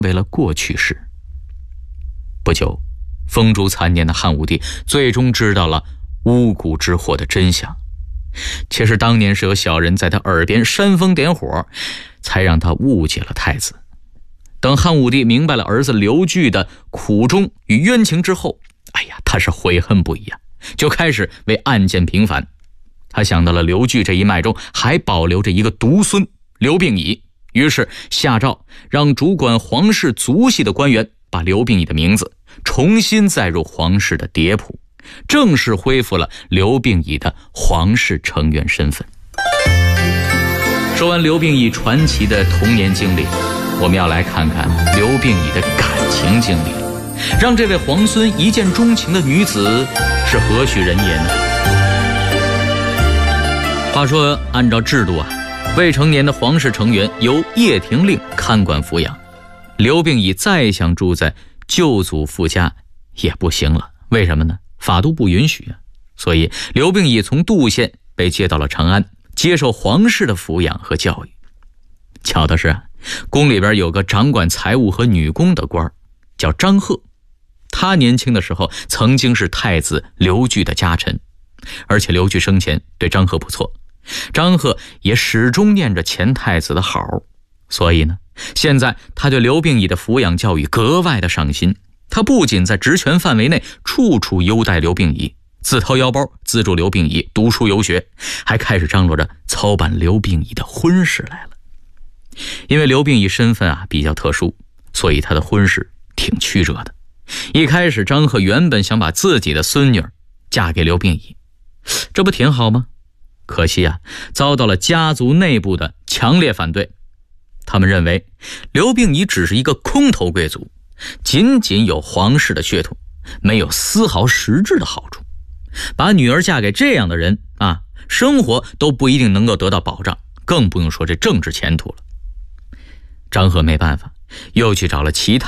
为了过去式。不久，风烛残年的汉武帝最终知道了巫蛊之祸的真相。其实当年是有小人在他耳边煽风点火，才让他误解了太子。等汉武帝明白了儿子刘据的苦衷与冤情之后，他是悔恨不已啊，就开始为案件平反。他想到了刘据这一脉中还保留着一个独孙刘病已，于是下诏让主管皇室族系的官员把刘病已的名字重新载入皇室的碟谱，正式恢复了刘病已的皇室成员身份。说完刘病已传奇的童年经历，我们要来看看刘病已的感情经历，让这位皇孙一见钟情的女子是何许人也呢？话说按照制度未成年的皇室成员由掖庭令看管抚养，刘病已再想住在舅祖父家也不行了。为什么呢？法度不允许所以刘病已从杜县被接到了长安，接受皇室的抚养和教育。巧的是宫里边有个掌管财务和女工的官叫张贺，他年轻的时候曾经是太子刘据的家臣，而且刘据生前对张贺不错，张贺也始终念着前太子的好，所以呢，现在他对刘病已的抚养教育格外的上心。他不仅在职权范围内处处优待刘病已，自掏腰包资助刘病已读书游学，还开始张罗着操办刘病已的婚事来了。因为刘病已身份比较特殊，所以他的婚事挺曲折的。一开始张贺原本想把自己的孙女嫁给刘病已，这不挺好吗？可惜遭到了家族内部的强烈反对。他们认为刘病已只是一个空头贵族，仅仅有皇室的血统，没有丝毫实质的好处。把女儿嫁给这样的人生活都不一定能够得到保障，更不用说这政治前途了。张贺没办法，又去找了其他